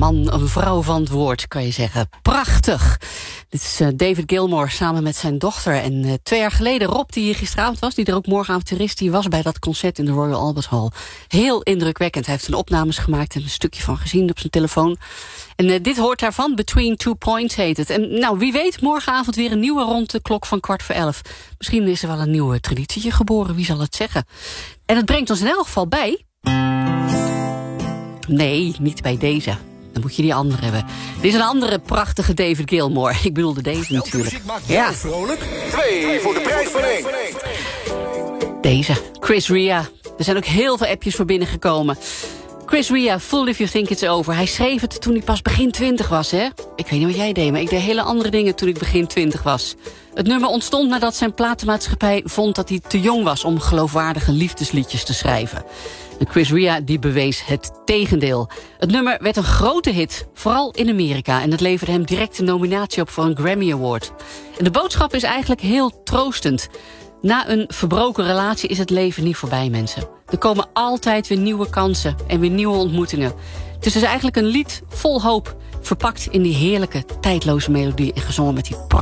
een vrouw van het woord, kan je zeggen. Prachtig. Dit is David Gilmour samen met zijn dochter. En 2 jaar geleden, Rob, die hier gisteravond was, die er ook morgenavond is, die was bij dat concert in de Royal Albert Hall. Heel indrukwekkend. Hij heeft een opnames gemaakt en een stukje van gezien op zijn telefoon. En dit hoort daarvan, Between Two Points heet het. En nou, wie weet, morgenavond weer een nieuwe rond de klok van 11:15. Misschien is er wel een nieuwe traditietje geboren, wie zal het zeggen. En het brengt ons in elk geval bij... Nee, niet bij deze. Dan moet je die andere hebben. Dit is een andere prachtige David Gilmour. Ik bedoelde deze natuurlijk. Ja. Vrolijk. 2 voor de prijs van 1. Deze, Chris Rea. Er zijn ook heel veel appjes voor binnengekomen. Chris Rea, Fool If You Think It's Over. Hij schreef het toen hij pas begin 20 was, hè? Ik weet niet wat jij deed, maar ik deed hele andere dingen toen ik begin 20 was. Het nummer ontstond nadat zijn platenmaatschappij vond dat hij te jong was om geloofwaardige liefdesliedjes te schrijven. En Chris Rea die bewees het tegendeel. Het nummer werd een grote hit, vooral in Amerika. En het leverde hem direct een nominatie op voor een Grammy Award. En de boodschap is eigenlijk heel troostend. Na een verbroken relatie is het leven niet voorbij, mensen. Er komen altijd weer nieuwe kansen en weer nieuwe ontmoetingen. Het is dus eigenlijk een lied vol hoop, verpakt in die heerlijke, tijdloze melodie en gezongen met die prachtige